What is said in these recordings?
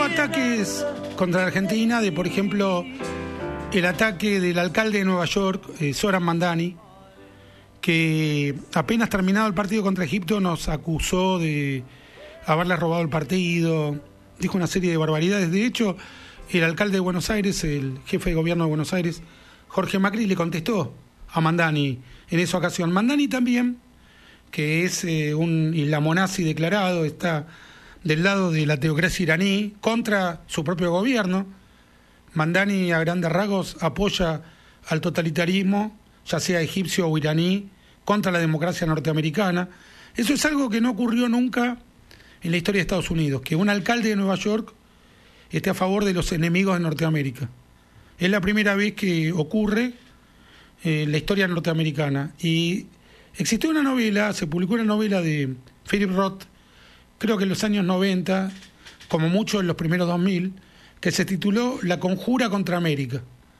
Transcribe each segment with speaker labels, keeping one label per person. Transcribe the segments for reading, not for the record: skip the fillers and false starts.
Speaker 1: ataques contra la Argentina, de por ejemplo el ataque del alcalde de Nueva York, Zoran Mandani, que apenas terminado el partido contra Egipto nos acusó de haberle robado el partido, dijo una serie de barbaridades. De hecho, el alcalde de Buenos Aires, el jefe de gobierno de Buenos Aires, Jorge Macri, le contestó a Mandani en esa ocasión. Mandani también, que es un islamonazi declarado, está del lado de la teocracia iraní contra su propio gobierno. Mandani, a grandes rasgos, apoya al totalitarismo, ya sea egipcio o iraní, contra la democracia norteamericana. Eso es algo que no ocurrió nunca en la historia de Estados Unidos, que un alcalde de Nueva York esté a favor de los enemigos de Norteamérica. Es la primera vez que ocurre en la historia norteamericana. Y existió una novela, se publicó una novela de Philip Roth, creo que en los años 90, como mucho en los primeros 2000, que se tituló La conjura contra América,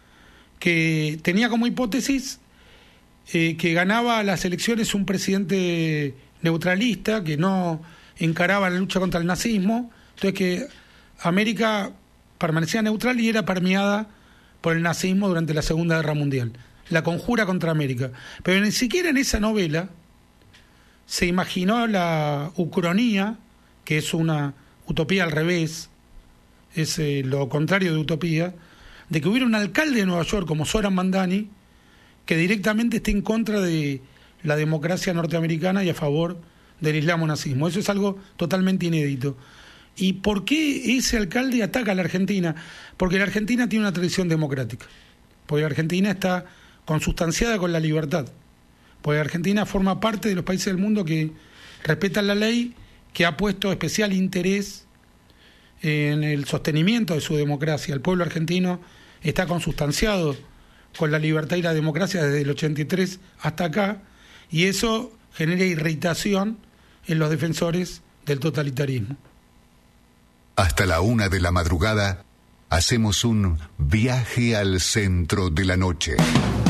Speaker 1: que tenía como hipótesis que ganaba las elecciones un presidente neutralista, que no encaraba la lucha contra el nazismo, entonces que América permanecía neutral y era permeada por el nazismo durante la Segunda Guerra Mundial. La conjura contra América. Pero ni siquiera en esa novela se imaginó la ucronía, que es una utopía al revés, es lo contrario de utopía, de que hubiera un alcalde de Nueva York como Zoran Mandani que directamente esté en contra de la democracia norteamericana y a favor del islamo-nazismo. Eso es algo totalmente inédito. ¿Y por qué ese alcalde ataca a la Argentina? Porque la Argentina tiene una tradición democrática, porque la Argentina está consustanciada con la libertad, porque la Argentina forma parte de los países del mundo que respetan la ley, que ha puesto especial interés en el sostenimiento de su democracia. El pueblo argentino está consustanciado con la libertad y la democracia desde el 83 hasta acá, y eso genera irritación en los defensores del totalitarismo.
Speaker 2: Hasta la 1 de la madrugada hacemos un viaje al centro de la noche.